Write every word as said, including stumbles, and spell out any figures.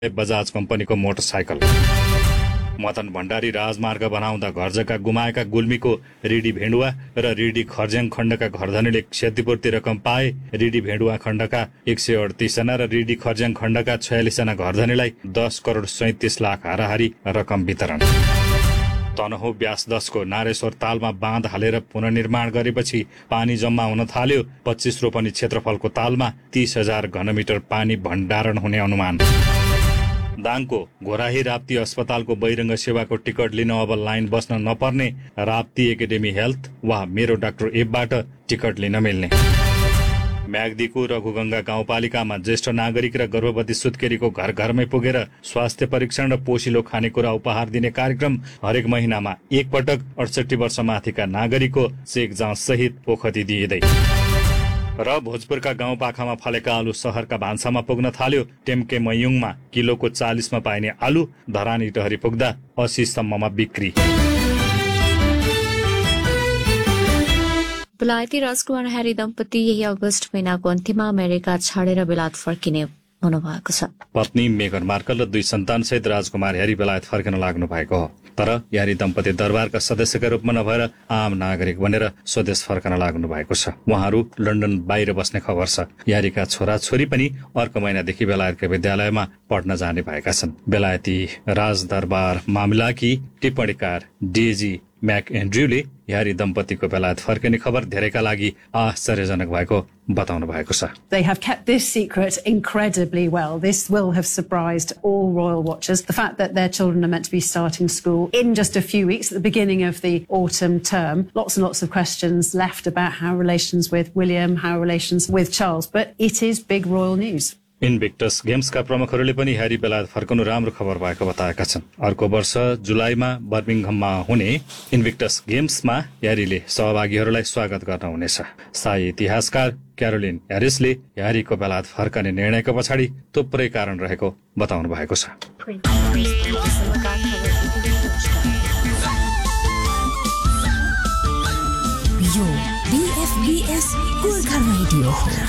बजाज कम्पनीको मोटरसाइकल। मदन भण्डारी राजमार्ग बनाउँदा घर जग्गा गुमाएका गुल्मीको रिडी भेडुवा र रिडी खर्ज्याङ खण्डका घरधनीले क्षतिपूर्ति रकम पाए। रिडी भेडुवा खण्डका एक सय अडतिस जना र रिडी खर्ज्याङ खण्डका छयालिस जना घरधनीलाई दस करोड सैतिस लाख हाराहारी रकम वितरण। तनहुँ ब्यास दसको नारेश्वर तालमा बाँध हालेर पुनर्निर्माण गरेपछि पानी जम्मा हुन थाल्यो। पच्चीस रोपनी क्षेत्रफलको तालमा तीस हजार घनमिटर पानी भण्डारण हुने अनुमान। दाङको घोराही राप्ती अस्पतालको बहिरङ्ग सेवाको टिकट लिन अब लाइन बस्न नपर्ने। राप्ती एकाडेमी हेल्थ वा मेरो डाक्टर एपबाट टिकट लिन मिल्ने। म्याग्दीको रघुगंगा गाउँपालिकामा ज्येष्ठ नागरिक र गर्भवती सुत्केरीको घर घरमै पुगेर स्वास्थ्य परीक्षण र पोसिलो खानेकुरा उपहार दिने कार्यक्रम। हरेक महिनामा एक पटक अडसठी वर्ष माथिका नागरिकको चेक जाँच सहित पोखती दिइँदै। र भोजपुरका गाउँपाखामा फलेका आलु शहरका भान्सामा पुग्न थाल्यो। टेम्के मयुङमा किलोको चालिसमा पाइने आलु धरानी टहरी पुग्दा अस्सी सम्ममा बिक्री। बेलायती राजकुमार ह्यारी दम्पति यही अगस्त महिनाको अन्त्यमा अमेरिका छाडेर बेलायत फर्किने हुनुभएको छ। पत्नी मेगन मार्कल र दुई सन्तान सहित राजकुमार ह्यारी बेलायत फर्किन लाग्नु भएको हो। तर ह्यारी दम्पति दरबारका सदस्यका रूपमा नभएर आम नागरिक बनेर स्वदेश फर्कन लाग्नु भएको छ। उहाँहरू लन्डन बाहिर बस्ने खबर छ। ह्यारीका छोरा छोरी पनि अर्को महिनादेखि बेलायतका विद्यालयमा पढ्न जाने भएका छन्। बेलायती राजदरबार मामिलाकी टिप्पणीकार डेजी म्याक एन्ड्र्यूले ह्यारी दम्पतिको बेलायत फर्किने खबर धेरैका लागि आश्चर्यजनक भएको बताउनु भएको छ। They have kept this secret incredibly well. This will have surprised all royal watchers. The fact that their children are meant to be starting school in just a few weeks at the beginning of the autumn term. Lots and lots of questions left about how relations with William, how relations with Charles, but it is big royal news. इन्भिक्टस गेम्सका प्रमुखहरूले पनि Harry बेलायत फर्कनु राम्रो खबर भएको बताएका छन्। अर्को वर्ष जुलाईमा बर्मिङहममा हुने इन्भिक्टस गेम्समा ह्यारीले सहभागीहरूलाई स्वागत गर्न हुनेछ। शाही इतिहासकार क्यारोलिन ह्यारिसले ह्यारीको बेलायत फर्कने निर्णयको पछाडि थुप्रै कारण रहेको बताउनु भएको छ। यो बीएफबीएस गोर्खा रेडियो हो।